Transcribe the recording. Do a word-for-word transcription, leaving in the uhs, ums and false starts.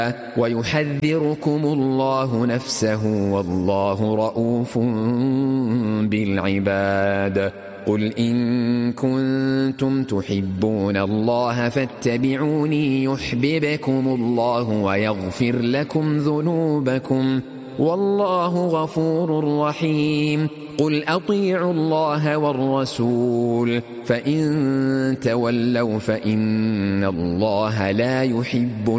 ويحذركم الله نفسه والله رءوف بالعباد. قل إن كنتم تحبون الله فاتبعوني يحببكم الله ويغفر لكم ذنوبكم والله غفور رحيم. قل أطيعوا الله والرسول فإن تولوا فإن الله لا يحب